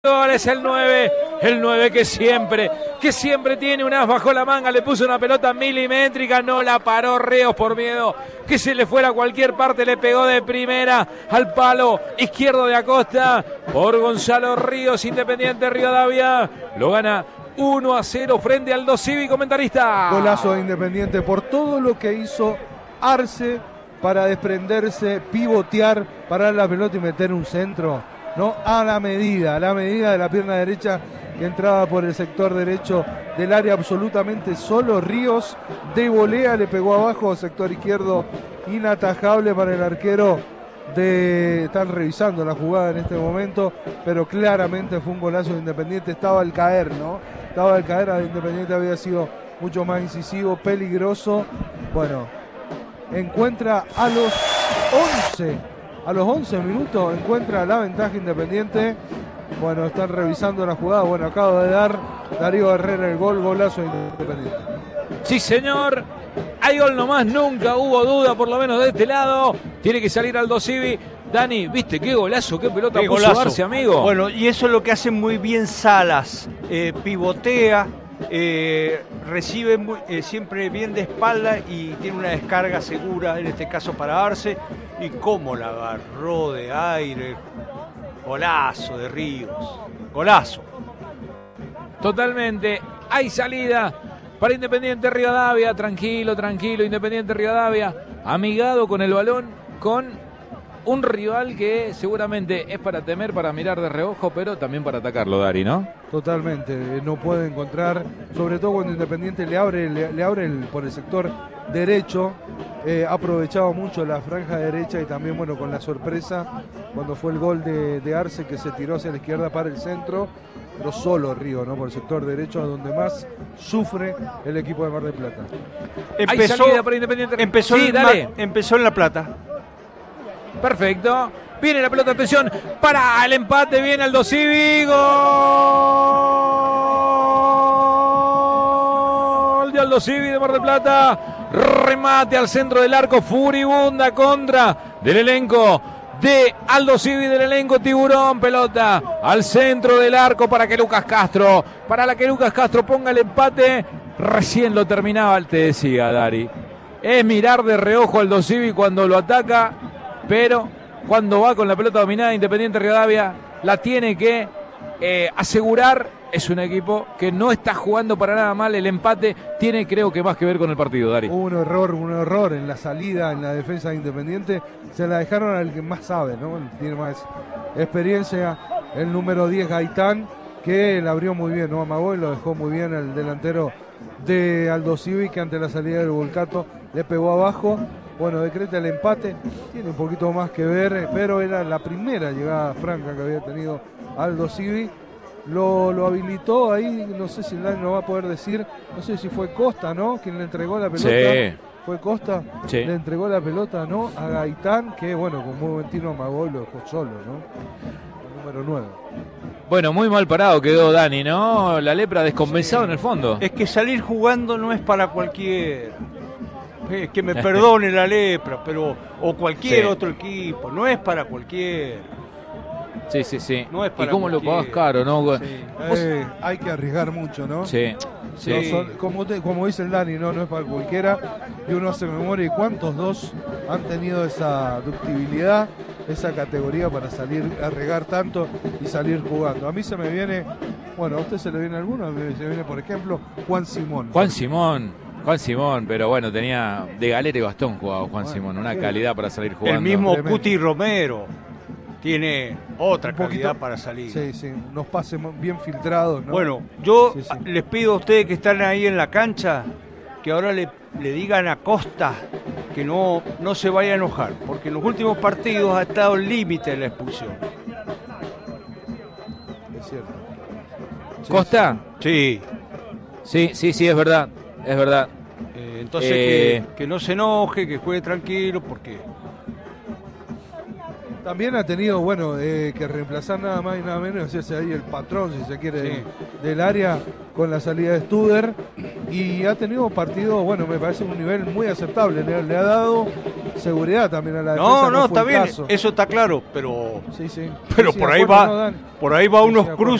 Es el 9 que siempre tiene un as bajo la manga, le puso una pelota milimétrica, no la paró Reos por miedo que se le fuera a cualquier parte, le pegó de primera al palo izquierdo de Acosta por Gonzalo Ríos. Independiente Rivadavia lo gana 1-0 frente al Aldosivi. Comentarista. Golazo de Independiente por todo lo que hizo Arce para desprenderse, pivotear, parar la pelota y meter un centro, ¿no? A la medida de la pierna derecha que entraba por el sector derecho del área absolutamente solo. Ríos de volea le pegó abajo, sector izquierdo inatajable para el arquero están revisando la jugada en este momento, pero claramente fue un golazo de Independiente. Estaba al caer, ¿no? Estaba al caer, a Independiente había sido mucho más incisivo, peligroso. Bueno, encuentra a los 11 minutos, encuentra la ventaja Independiente. Bueno, están revisando la jugada. Bueno, acaba de dar Darío Herrera el golazo de Independiente. Sí, señor. Hay gol nomás, nunca hubo duda, por lo menos de este lado. Tiene que salir Aldosivi. Dani, ¿viste qué golazo? ¿Qué pelota puso Arce, amigo? Bueno, y eso es lo que hace muy bien Salas. Pivotea, recibe siempre bien de espalda y tiene una descarga segura, en este caso para Arce. Y cómo la agarró de aire. Golazo de Ríos. Golazo. Totalmente. Hay salida para Independiente Rivadavia. Tranquilo. Independiente Rivadavia. Amigado con el balón. Con un rival que seguramente es para temer, para mirar de reojo, pero también para atacarlo, Dari, ¿no? Totalmente. No puede encontrar, sobre todo cuando Independiente le abre por el sector derecho. Ha aprovechado mucho la franja derecha y también, bueno, con la sorpresa cuando fue el gol de Arce, que se tiró hacia la izquierda para el centro, pero solo Río, ¿no? Por el sector derecho, a donde más sufre el equipo de Mar del Plata. Empezó en La Plata. Perfecto. Viene la pelota, atención, para el empate, viene Aldosivi. Gol de Aldosivi de Mar del Plata. Remate al centro del arco, furibunda contra del elenco de Aldosivi, del elenco Tiburón. Pelota al centro del arco para que Lucas Castro ponga el empate. Recién lo terminaba, te decía, Dari. Es mirar de reojo al Aldosivi cuando lo ataca, pero cuando va con la pelota dominada Independiente Rivadavia la tiene que asegurar. Es un equipo que no está jugando para nada mal. El empate tiene, creo que, más que ver con el partido, Dari. Hubo un error en la salida, en la defensa de Independiente. Se la dejaron al que más sabe, ¿no? Tiene más experiencia, el número 10, Gaitán, que la abrió muy bien, ¿no? Amagó y lo dejó muy bien el delantero de Aldosivi, que ante la salida del Volcato le pegó abajo. Bueno, decreta el empate, tiene un poquito más que ver, pero era la primera llegada franca que había tenido Aldosivi. Lo habilitó ahí, no sé si Dani lo va a poder decir, no sé si fue Costa, ¿no? Quien le entregó la pelota. Sí. Fue Costa, sí. Le entregó la pelota, ¿no? A Gaitán, que bueno, con muy buen tiro amagó y lo dejó solo, ¿no? El número 9. Bueno, muy mal parado quedó Dani, ¿no? La lepra descompensado, sí. En el fondo. Es que salir jugando no es para cualquiera. Es que me perdone la lepra, pero o cualquier otro equipo, no es para cualquiera. Sí. No es para ¿Y cómo lo pagás caro, no? Sí. Hay que arriesgar mucho, ¿no? Sí. Como dice el Dani, no es para cualquiera. Y uno hace memoria. ¿Y cuántos dos han tenido esa ductibilidad, esa categoría para salir a regar tanto y salir jugando? A mí se me viene, bueno, ¿a usted se le viene alguno? A mí se me viene, por ejemplo, Juan Simón, pero bueno, tenía de galera y bastón jugado Juan Simón. Una calidad para salir jugando. El mismo Cuti Romero tiene otra calidad para salir. Sí, unos pases bien filtrados, ¿no? Bueno, yo les pido a ustedes que están ahí en la cancha que ahora le digan a Costa que no se vaya a enojar, porque en los últimos partidos ha estado el límite de la expulsión. Es cierto. ¿Costa? Sí, es verdad. Entonces que no se enoje, que juegue tranquilo, porque también ha tenido, bueno, que reemplazar nada más y nada menos, hacerse ahí el patrón, si se quiere, del área con la salida de Studer. Y ha tenido partidos, bueno, me parece un nivel muy aceptable. Le ha dado seguridad también a la defensa. No, fue está el bien, caso. eso está claro, pero Sí, sí. pero Sí, por de ahí acuerdo, va, no, Dan. por ahí va Sí, unos de acuerdo.